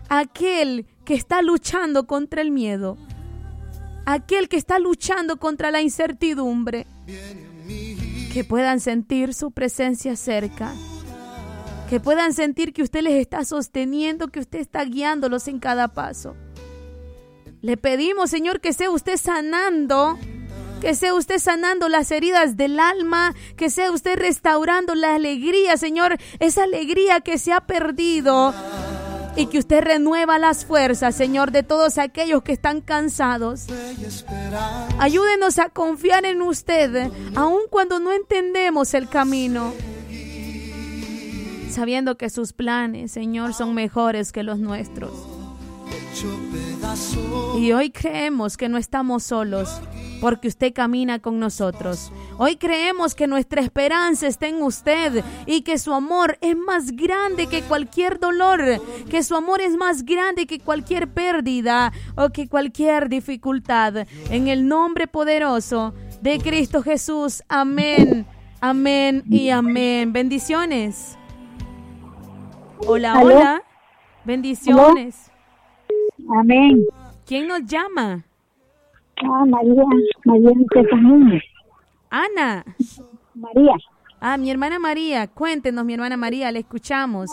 aquel que está luchando contra el miedo, aquel que está luchando contra la incertidumbre, que puedan sentir su presencia cerca, que puedan sentir que usted les está sosteniendo, que usted está guiándolos en cada paso. Le pedimos, Señor, que sea usted sanando las heridas del alma, que sea usted restaurando la alegría, Señor, esa alegría que se ha perdido, y que usted renueva las fuerzas, Señor, de todos aquellos que están cansados. Ayúdenos a confiar en usted, aun cuando no entendemos el camino, sabiendo que sus planes, Señor, son mejores que los nuestros. Y hoy creemos que no estamos solos, porque usted camina con nosotros. Hoy creemos que nuestra esperanza está en usted y que su amor es más grande que cualquier dolor, que su amor es más grande que cualquier pérdida o que cualquier dificultad. En el nombre poderoso de Cristo Jesús. Amén, amén y amén. Bendiciones. Hola, ¿Aló? hola. Bendiciones. ¿Aló? Amén. ¿Quién nos llama? María César Núñez. Ana. María. Mi hermana María. Cuéntenos, mi hermana María, le escuchamos.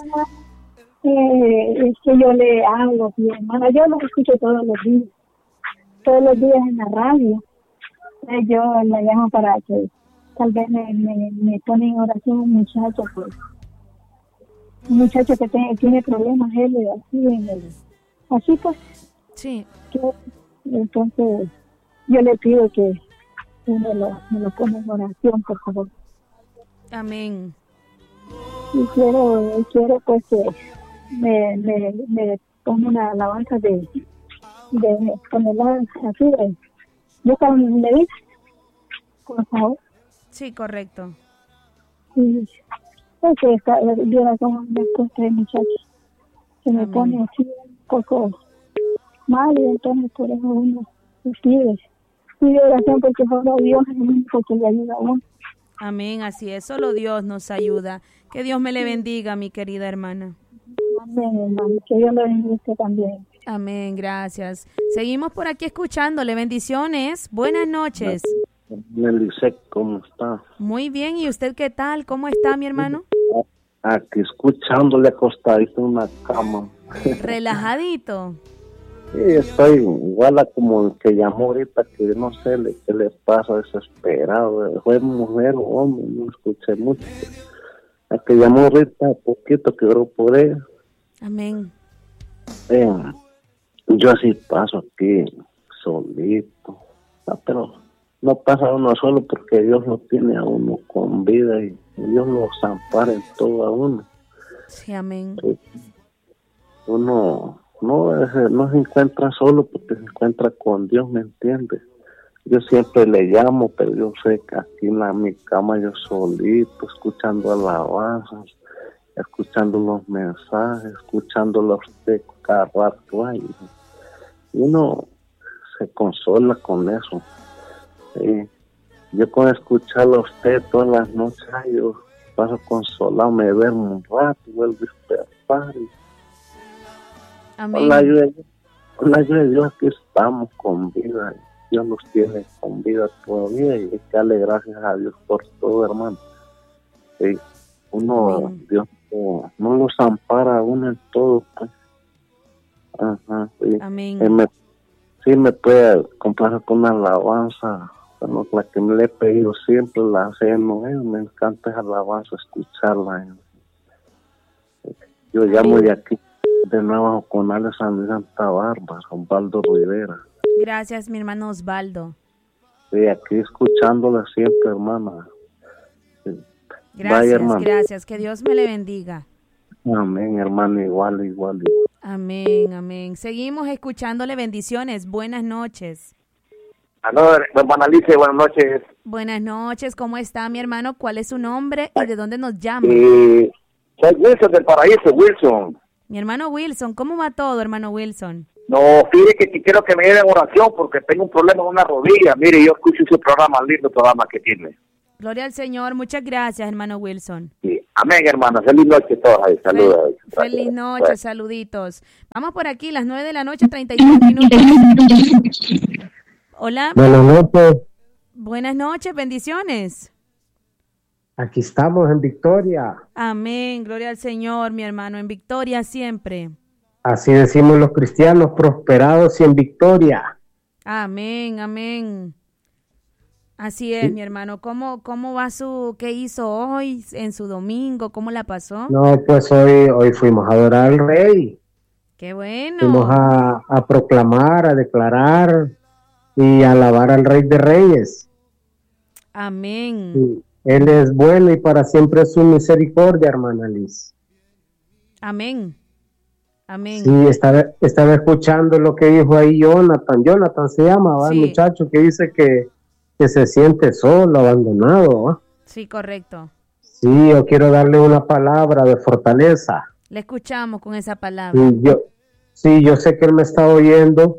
Es que yo le hablo, mi hermana, yo lo escucho todos los días en la radio. Yo la llamo para que tal vez me pone en oración un muchacho que tiene problemas, él así pues. Sí. Entonces yo le pido que me lo pone en oración, por favor. Amén. Y quiero pues que me ponga una alabanza de ponerla así yo con David, por favor. Sí, correcto. Y porque yo como una cosa de muchachos se me pone así un poco mal, y entonces por eso uno pide oración, porque solo Dios es el único que le ayuda a uno. Amén, así es, solo Dios nos ayuda. Que Dios me le bendiga, mi querida hermana. Amén, hermano, que Dios lo bendiga también. Amén, gracias. Seguimos por aquí escuchándole, bendiciones, buenas noches. Melisec, ¿cómo está? Muy bien, ¿y usted qué tal? ¿Cómo está, mi hermano? Aquí escuchándole acostadito en una cama. Relajadito. Sí, estoy igual a como el que llamó ahorita, que no sé qué les pasa, desesperado. ¿Fue mujer o hombre? No escuché mucho. El que llamó ahorita, poquito que oró por ella. Amén. Yo así paso aquí solito, pero no pasa uno solo, porque Dios lo tiene a uno con vida y Dios lo ampara en todo a uno. Sí, amén. Uno no se encuentra solo, porque se encuentra con Dios, ¿me entiendes? Yo siempre le llamo, pero yo sé que aquí en mi cama yo solito, escuchando alabanzas, escuchando los mensajes, escuchándolos de cada rato ahí. Y uno se consola con eso. Yo con escucharlo a usted todas las noches, yo paso consolado, me duermo un rato y vuelvo a despertar. Amén. Con la ayuda de Dios, aquí estamos con vida. Dios nos tiene con vida todavía, y hay que darle gracias a Dios por todo, hermano. Amén. Dios no los ampara a uno en todo, pues. Ajá, sí. Amén. Me puede complacer con una alabanza, bueno, la que me le he pedido siempre, la hacemos, me encanta esa alabanza, escucharla. Yo llamo de aquí, de nuevo, con Alessandro Santa Bárbara, Osvaldo Rivera. Gracias, mi hermano Osvaldo. Sí, aquí escuchándola siempre, hermana. Sí. Gracias, vaya, hermano. Gracias, que Dios me le bendiga. Amén, hermano, igual. Amén, amén. Seguimos escuchándole, bendiciones, buenas noches. Aló, hermana Alicia, buenas noches. Buenas noches, ¿cómo está mi hermano? ¿Cuál es su nombre y de dónde nos llama? Soy Wilson del Paraíso, Wilson. Mi hermano Wilson, ¿cómo va todo, hermano Wilson? No, fíjate que quiero que me den oración porque tengo un problema en una rodilla. Mire, yo escucho su programa, lindo programa que tiene. Gloria al Señor, muchas gracias, hermano Wilson. Sí. Amén, hermano. Feliz noche a todos ahí. Saludos. Feliz noche, saluditos. Vamos por aquí, las 9:33 minutos. Hola. Buenas noches. Buenas noches, bendiciones. Aquí estamos en victoria. Amén, gloria al Señor, mi hermano, en victoria siempre. Así decimos los cristianos, prosperados y en victoria. Amén, amén. Así es, mi hermano. ¿Cómo va qué hizo hoy en su domingo? ¿Cómo la pasó? No, pues hoy fuimos a adorar al Rey. Qué bueno. Fuimos a proclamar, a declarar y a alabar al Rey de Reyes. Amén. Sí, Él es bueno y para siempre es su misericordia, hermana Liz. Amén. Amén. Sí, estaba escuchando lo que dijo ahí Jonathan. Jonathan se llama, ¿va? Sí. El muchacho que dice que se siente solo, abandonado, ¿va? Sí, correcto. Sí, yo quiero darle una palabra de fortaleza. Le escuchamos con esa palabra. Yo sé que él me está oyendo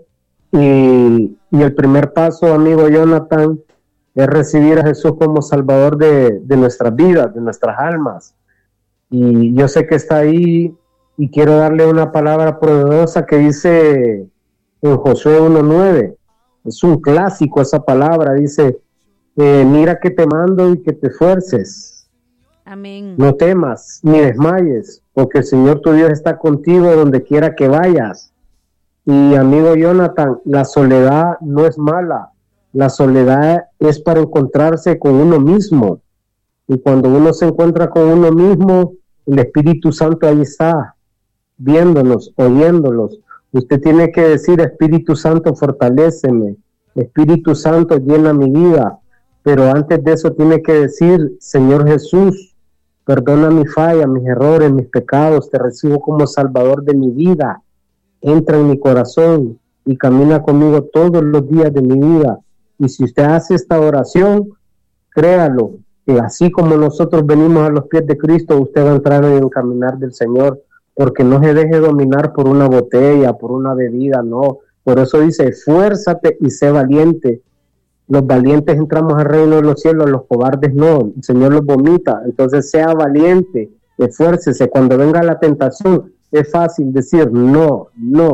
y el primer paso, amigo Jonathan, es recibir a Jesús como Salvador de nuestras vidas, de nuestras almas. Y yo sé que está ahí y quiero darle una palabra poderosa que dice en Josué 1:9. Es un clásico esa palabra, dice, mira que te mando y que te esfuerces. Amén. No temas ni desmayes, porque el Señor tu Dios está contigo donde quiera que vayas. Y amigo Jonathan, la soledad no es mala, la soledad es para encontrarse con uno mismo. Y cuando uno se encuentra con uno mismo, el Espíritu Santo ahí está, viéndonos, oyéndolos. Usted tiene que decir, Espíritu Santo, fortaléceme. Espíritu Santo, llena mi vida. Pero antes de eso tiene que decir, Señor Jesús, perdona mi falla, mis errores, mis pecados. Te recibo como Salvador de mi vida. Entra en mi corazón y camina conmigo todos los días de mi vida. Y si usted hace esta oración, créalo, que así como nosotros venimos a los pies de Cristo, usted va a entrar en el caminar del Señor. Porque no se deje dominar por una botella, por una bebida, no. Por eso dice, esfuérzate y sé valiente. Los valientes entramos al reino de los cielos, los cobardes no. El Señor los vomita. Entonces sea valiente, esfuércese. Cuando venga la tentación, es fácil decir no.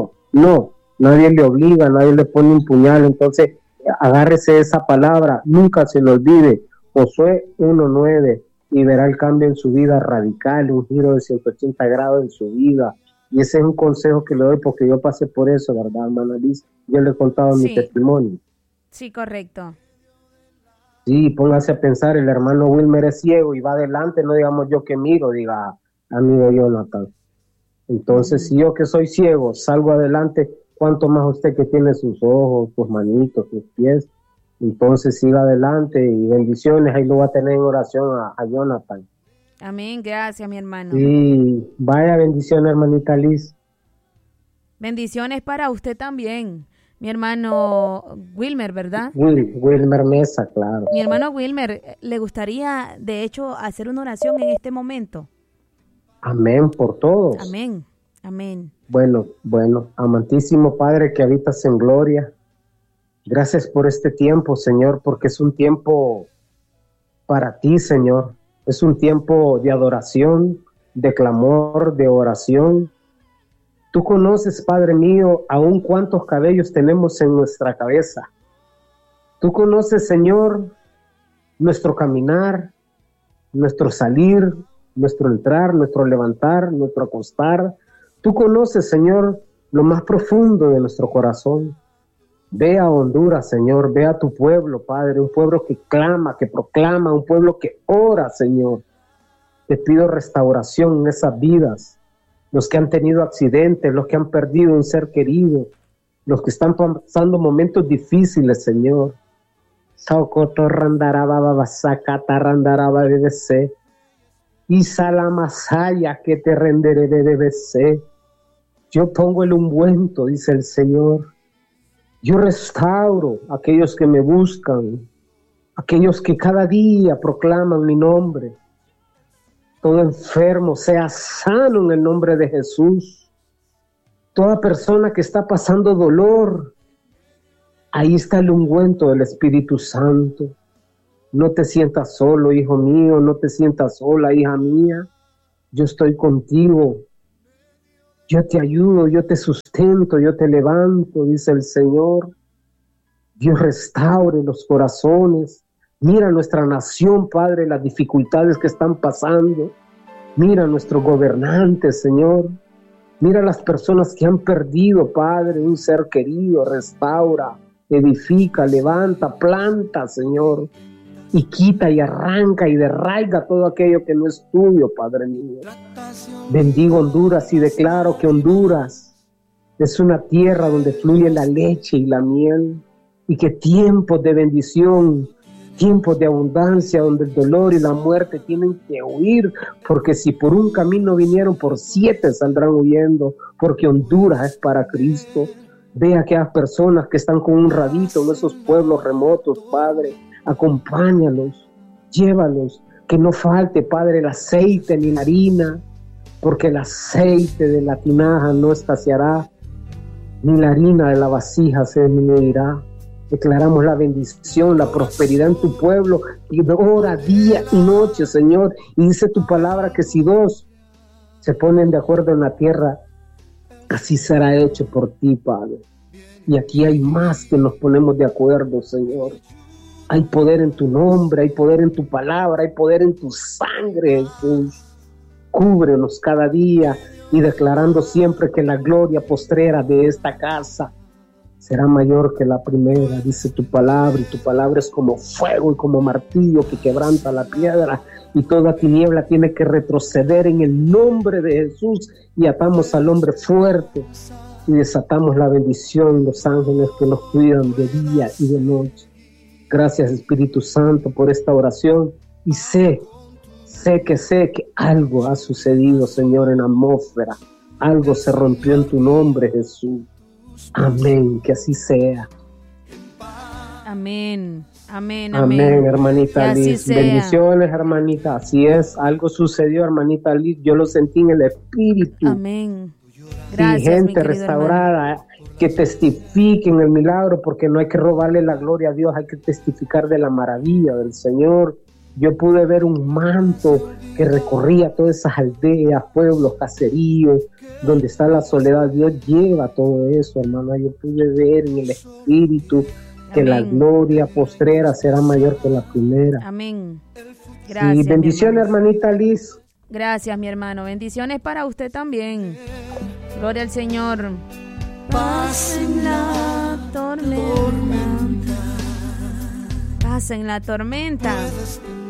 Nadie le obliga, nadie le pone un puñal. Entonces agárrese esa palabra, nunca se lo olvide. Josué 1:9. Y verá el cambio en su vida radical, un giro de 180 grados en su vida. Y ese es un consejo que le doy porque yo pasé por eso, ¿verdad, hermana Liz? Yo le he contado mi testimonio. Sí, correcto. Sí, póngase a pensar, el hermano Wilmer es ciego y va adelante, no digamos yo que miro, diga amigo Jonathan. Entonces, si yo que soy ciego salgo adelante, ¿cuánto más usted que tiene sus ojos, sus manitos, sus pies? Entonces siga adelante y bendiciones, ahí lo va a tener en oración a Jonathan. Amén, gracias mi hermano. Sí, vaya bendiciones, hermanita Liz. Bendiciones para usted también, mi hermano Wilmer, ¿verdad? Wilmer Mesa, claro. Mi hermano Wilmer, ¿le gustaría de hecho hacer una oración en este momento? Amén por todos. Amén, amén. Bueno, amantísimo Padre que habitas en gloria. Gracias por este tiempo, Señor, porque es un tiempo para ti, Señor. Es un tiempo de adoración, de clamor, de oración. Tú conoces, Padre mío, aún cuántos cabellos tenemos en nuestra cabeza. Tú conoces, Señor, nuestro caminar, nuestro salir, nuestro entrar, nuestro levantar, nuestro acostar. Tú conoces, Señor, lo más profundo de nuestro corazón. Ve a Honduras, Señor, ve a tu pueblo, Padre, un pueblo que clama, que proclama, un pueblo que ora, Señor. Te pido restauración en esas vidas, los que han tenido accidentes, los que han perdido un ser querido, los que están pasando momentos difíciles, Señor. Saucoto randaraba basacata randaraba BBC. Y salamasaya que te renderé de BBC. Yo pongo el ungüento, dice el Señor. Yo restauro a aquellos que me buscan, aquellos que cada día proclaman mi nombre. Todo enfermo sea sano en el nombre de Jesús. Toda persona que está pasando dolor, ahí está el ungüento del Espíritu Santo. No te sientas solo, hijo mío, no te sientas sola, hija mía. yo estoy contigo, yo te ayudo, yo te sustento, yo te levanto, dice el Señor. Dios restaure los corazones. Mira nuestra nación, Padre, las dificultades que están pasando. Mira a nuestros gobernantes, Señor. Mira a las personas que han perdido, Padre, un ser querido. Restaura, edifica, levanta, planta, Señor. Y quita y arranca y derraiga todo aquello que no es tuyo, Padre mío. Bendigo Honduras y declaro que Honduras es una tierra donde fluye la leche y la miel, y que tiempos de bendición, tiempos de abundancia, donde el dolor y la muerte tienen que huir, porque si por un camino vinieron, por 7 saldrán huyendo, porque Honduras es para Cristo. Ve a aquellas personas que están con un radito en esos pueblos remotos, Padre, acompáñalos, llévalos, que no falte, Padre, el aceite ni la harina, porque el aceite de la tinaja no escaseará, ni la harina de la vasija se disminuirá. Declaramos la bendición, la prosperidad en tu pueblo, y hora, día y noche, Señor. Y dice tu palabra que si 2 se ponen de acuerdo en la tierra, así será hecho por ti, Padre. Y aquí hay más que nos ponemos de acuerdo, Señor. Hay poder en tu nombre, hay poder en tu palabra, hay poder en tu sangre, Jesús. Cúbrenos cada día y declarando siempre que la gloria postrera de esta casa será mayor que la primera, dice tu palabra, y tu palabra es como fuego y como martillo que quebranta la piedra, y toda tiniebla tiene que retroceder en el nombre de Jesús, y atamos al hombre fuerte y desatamos la bendición, los ángeles que nos cuidan de día y de noche. Gracias, Espíritu Santo, por esta oración, y sé que algo ha sucedido, Señor, en la atmósfera, algo se rompió en tu nombre, Jesús. Amén, que así sea. Amén, amén, amén, hermanita Liz. Sea. Bendiciones, hermanita. Así es, algo sucedió, hermanita Liz. Yo lo sentí en el espíritu. Amén. Gracias, y gente restaurada, hermano, que testifiquen el milagro, porque no hay que robarle la gloria a Dios, hay que testificar de la maravilla del Señor. Yo pude ver un manto que recorría todas esas aldeas, pueblos, caseríos, donde está la soledad. Dios lleva todo eso, hermano. Yo pude ver en el espíritu que la gloria postrera será mayor que la primera. Amén. Gracias. Y bendiciones, hermanita Liz. Gracias, mi hermano. Bendiciones para usted también. Gloria al Señor. Paz en la tormenta. Paz en la tormenta.